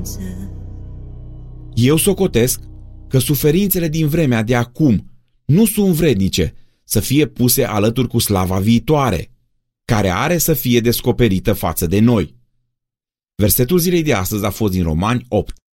Eu socotesc că suferințele din vremea de acum nu sunt vrednice să fie puse alături cu slava viitoare, care are să fie descoperită față de noi. Versetul zilei de astăzi a fost din Romani 8.